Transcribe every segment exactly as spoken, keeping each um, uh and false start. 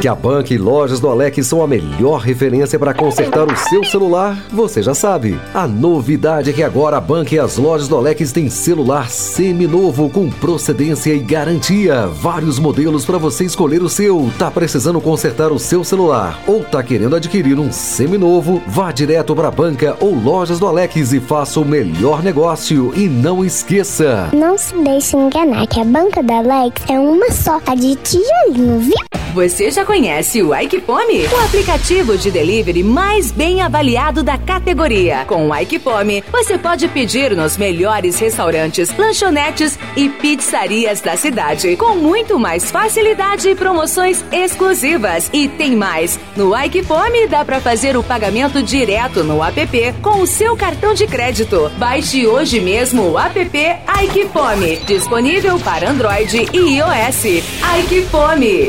Que a Banca e Lojas do Alex são a melhor referência para consertar o seu celular, você já sabe. A novidade é que agora a Banca e as Lojas do Alex têm celular seminovo com procedência e garantia. Vários modelos para você escolher o seu. Tá precisando consertar o seu celular ou tá querendo adquirir um seminovo? Vá direto para a Banca ou Lojas do Alex e faça o melhor negócio. E não esqueça, não se deixe enganar que a Banca da Alex é uma só, a de tijolinho, viu? Você já conhece o Aikipome? O aplicativo de delivery mais bem avaliado da categoria. Com o Aikipome, você pode pedir nos melhores restaurantes, lanchonetes e pizzarias da cidade, com muito mais facilidade e promoções exclusivas. E tem mais! No Aikipome dá para fazer o pagamento direto no app com o seu cartão de crédito. Baixe hoje mesmo o app Aikipome, disponível para Android e iOS. Aikipome.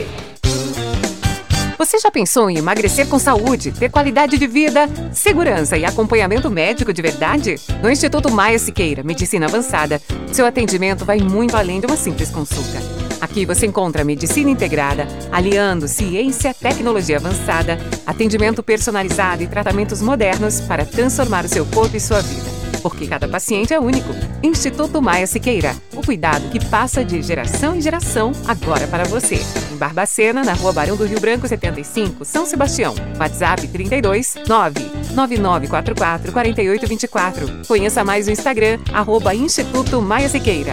Você já pensou em emagrecer com saúde, ter qualidade de vida, segurança e acompanhamento médico de verdade? No Instituto Maia Siqueira, Medicina Avançada, seu atendimento vai muito além de uma simples consulta. Aqui você encontra medicina integrada, aliando ciência, tecnologia avançada, atendimento personalizado e tratamentos modernos para transformar o seu corpo e sua vida. Porque cada paciente é único. Instituto Maia Siqueira, o cuidado que passa de geração em geração, agora para você. Em Barbacena, na Rua Barão do Rio Branco setenta e cinco, São Sebastião. WhatsApp trinta e dois, nove nove nove quatro quatro, quatro oito dois quatro. Conheça mais no Instagram, arroba Instituto Maia Siqueira.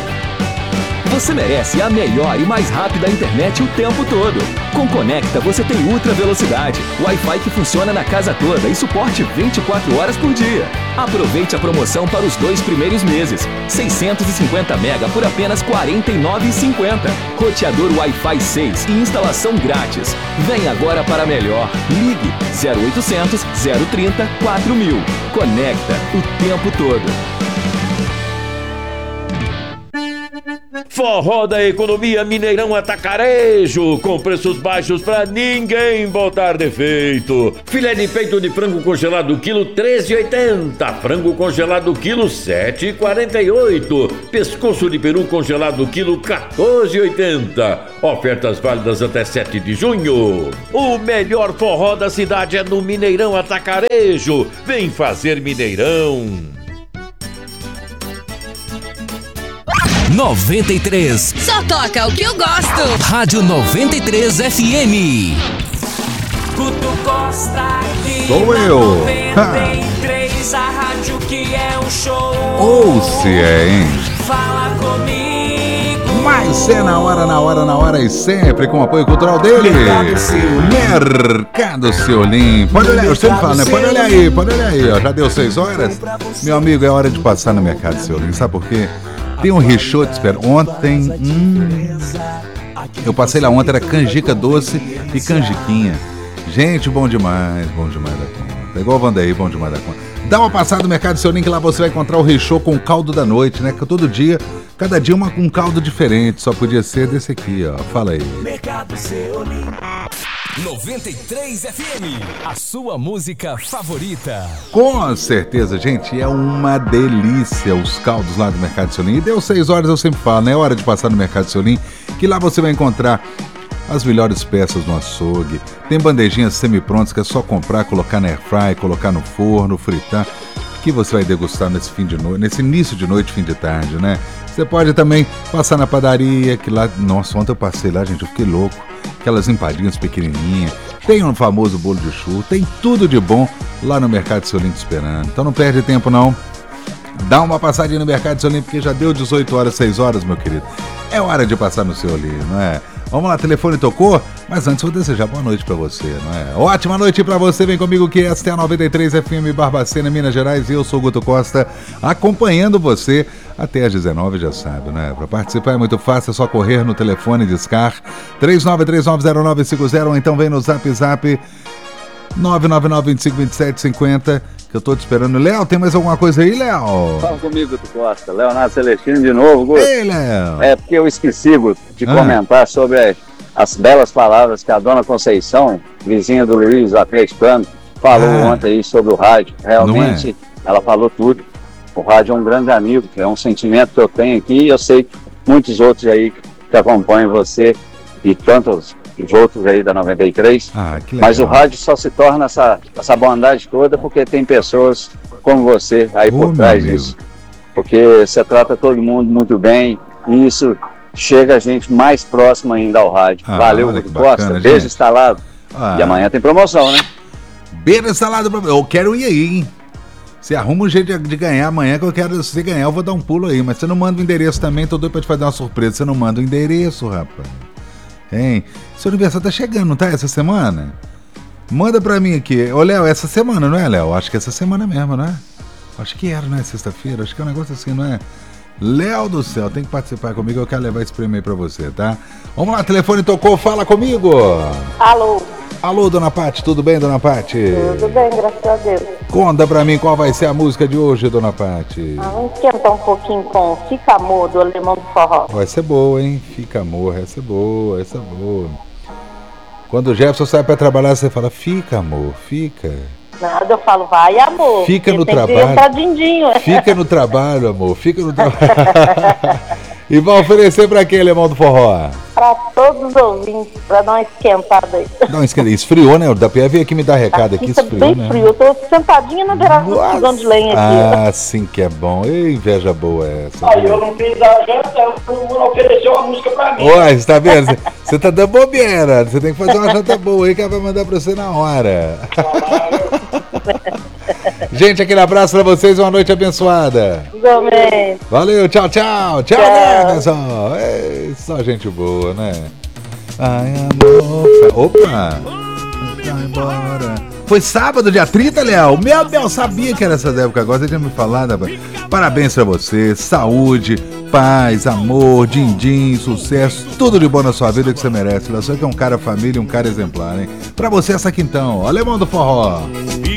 Você merece a melhor e mais rápida internet o tempo todo. Com Conecta você tem ultra velocidade, Wi-Fi que funciona na casa toda e suporte vinte e quatro horas por dia. Aproveite a promoção para os dois primeiros meses. seiscentos e cinquenta mega por apenas quarenta e nove reais e cinquenta centavos. Roteador Wi-Fi seis e instalação grátis. Vem agora para melhor. Ligue zero oitocentos, zero trinta, quatro mil. Conecta o tempo todo. Forró da Economia Mineirão Atacarejo, com preços baixos pra ninguém botar defeito. Filé de peito de frango congelado quilo treze reais e oitenta centavos, frango congelado quilo sete reais e quarenta e oito centavos, pescoço de peru congelado quilo quatorze reais e oitenta centavos. Ofertas válidas até sete de junho. O melhor forró da cidade é no Mineirão Atacarejo. Vem fazer Mineirão. noventa e três. Só toca o que eu gosto. Rádio noventa e três F M. Guto Costa aqui. Sou eu. noventa e três, a rádio que é um show. Ou se é, hein? Fala comigo. Mas é na hora, na hora, na hora e sempre com o apoio cultural dele. Mercado Seu. Mercado Seu. Pode olhar, eu sempre falo, né? Pode olhar aí, pode olhar aí, ó. Já deu seis horas? Meu amigo, é hora de passar no Mercado Seu. Sabe por quê? Tem um richote, espera, ontem, hum, eu passei lá ontem, era canjica doce e canjiquinha. Gente, bom demais, bom demais da conta. É igual o Vandaí, bom demais da conta. Dá uma passada no Mercado Seu Link, lá você vai encontrar o richote com o caldo da noite, né? Que todo dia, cada dia uma, um caldo diferente, só podia ser desse aqui, ó. Fala aí. Mercado Seu Link. noventa e três F M, a sua música favorita. Com certeza, gente, é uma delícia os caldos lá do Mercado Seu Link. E deu seis horas, eu sempre falo, né? É hora de passar no Mercado Seu Link, que lá você vai encontrar as melhores peças no açougue. Tem bandejinhas semi-prontas que é só comprar, colocar na airfry, colocar no forno, fritar, que você vai degustar nesse fim de noite, nesse início de noite, fim de tarde, né? Você pode também passar na padaria, que lá, nossa, ontem eu passei lá, gente, eu fiquei louco. Aquelas empadinhas pequenininhas, tem um famoso bolo de churro, tem tudo de bom lá no Mercado Seu Link esperando. Então não perde tempo não, dá uma passadinha no Mercado Seu Link, porque já deu dezoito horas, seis horas, meu querido. É hora de passar no Seu Link, não é? Vamos lá, telefone tocou, mas antes vou desejar boa noite pra você, não é? Ótima noite pra você, vem comigo que esta é a noventa e três F M Barbacena, Minas Gerais, e eu sou o Guto Costa, acompanhando você até às dezenove, já sabe, né? Pra participar é muito fácil, é só correr no telefone de Scar, três nove três nove zero nove cinco zero, ou então vem no Zap Zap nove nove nove, dois cinco, dois sete cinco zero, que eu tô te esperando. Léo, tem mais alguma coisa aí, Léo? Fala comigo, Guto Costa. Leonardo Celestino de novo, Guto. Ei, Léo. É porque eu esqueci, Guto, de ah. comentar sobre as belas palavras que a dona Conceição, vizinha do Luiz, atleticano, falou ah. ontem aí sobre o rádio. Realmente, é? Ela falou tudo. O rádio é um grande amigo, é um sentimento que eu tenho aqui, e eu sei que muitos outros aí que acompanham você e tantos os outros aí da noventa e três. Ah, que legal. Mas o rádio só se torna essa, essa bondade toda porque tem pessoas como você aí Ô, por trás meu disso. Porque você trata todo mundo muito bem e isso chega a gente mais próximo ainda ao rádio. Ah, Valeu, olha Guto que bacana, Costa. Beijo gente. instalado. Ah. E amanhã tem promoção, né? Beijo instalado pra... Eu quero ir aí, hein? Você arruma um jeito de, de ganhar amanhã, que eu quero, se você ganhar, eu vou dar um pulo aí. Mas você não manda o endereço também, tô doido pra te fazer uma surpresa. Você não manda o endereço, rapaz. Hein? Seu aniversário tá chegando, não tá? Essa semana? Manda pra mim aqui. Ô, Léo, essa semana, não é, Léo? Acho que é essa semana mesmo, não é? Acho que era, não é? Sexta-feira? Acho que é um negócio assim, não é? Léo do céu, tem que participar comigo, eu quero levar esse prêmio aí pra você, tá? Vamos lá, telefone tocou, fala comigo! Alô? Alô, dona Paty, tudo bem, dona Paty? Tudo bem, graças a Deus. Conta pra mim qual vai ser a música de hoje, dona Paty. Ah, vamos esquentar um pouquinho com Fica Amor, do Alemão do Forró. Vai ser boa, hein? Fica amor, essa é boa, essa é boa. Quando o Jefferson sai pra trabalhar, você fala, fica amor, fica. Nada, eu falo, vai amor. Fica no tem trabalho. Que dindinho, é. Fica no trabalho, amor, fica no trabalho. E vai oferecer pra quem, Alemão do Forró? Pra todos os ouvintes, pra dar uma esquentada aí. Dá uma esquentada. Esfriou, né? O da P A veio aqui me dar recado aqui, Aqui tá esfriou, bem né? frio, eu tô sentadinha na beirada do fogão de lenha aqui. Ah, sim que é bom. Ei, inveja boa essa. Aí eu não fiz a janta, o Bruno ofereceu a música pra mim. Ué, você tá vendo? Você tá dando bobeira. Você tem que fazer uma janta boa aí que ela vai mandar pra você na hora. Gente, aquele abraço pra vocês, uma noite abençoada. Igualmente. Valeu, tchau, tchau. Tchau, Tchau. né, pessoal? Ei, só gente boa, né? Ai, amor. Opa! Vai embora. Foi sábado, dia trinta, Léo. Meu Deus, sabia que era essa época agora. Você tinha me falado. Parabéns pra você. Saúde, paz, amor, din-din, sucesso. Tudo de bom na sua vida que você merece. Você que é um cara família, um cara exemplar, hein? Pra você essa aqui então. Alemão do Forró.